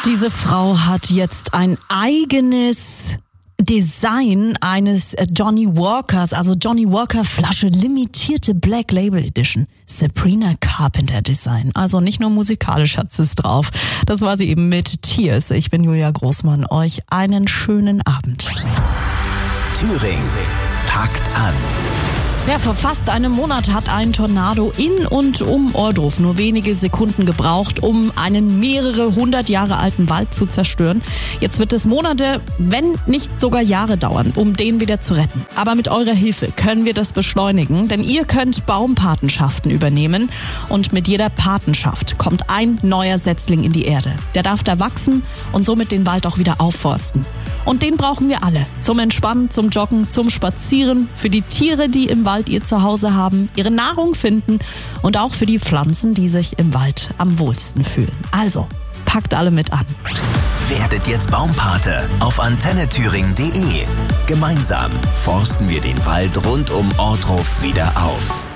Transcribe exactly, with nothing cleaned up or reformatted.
Diese Frau hat jetzt ein eigenes Design eines Johnny Walkers, also Johnny Walker Flasche, limitierte Black Label Edition. Sabrina Carpenter Design. Also nicht nur musikalisch hat sie es drauf. Das war sie eben mit Tears. Ich bin Julia Großmann. Euch einen schönen Abend. Thüringen packt an. Ja, vor fast einem Monat hat ein Tornado in und um Ohrdruf nur wenige Sekunden gebraucht, um einen mehrere hundert Jahre alten Wald zu zerstören. Jetzt wird es Monate, wenn nicht sogar Jahre dauern, um den wieder zu retten. Aber mit eurer Hilfe können wir das beschleunigen, denn ihr könnt Baumpatenschaften übernehmen und mit jeder Patenschaft kommt ein neuer Setzling in die Erde. Der darf da wachsen und somit den Wald auch wieder aufforsten. Und den brauchen wir alle. Zum Entspannen, zum Joggen, zum Spazieren, für die Tiere, die im Wald ihr Zuhause haben, ihre Nahrung finden und auch für die Pflanzen, die sich im Wald am wohlsten fühlen. Also, packt alle mit an. Werdet jetzt Baumpate auf antenne thüringen punkt de. Gemeinsam forsten wir den Wald rund um Ohrdruf wieder auf.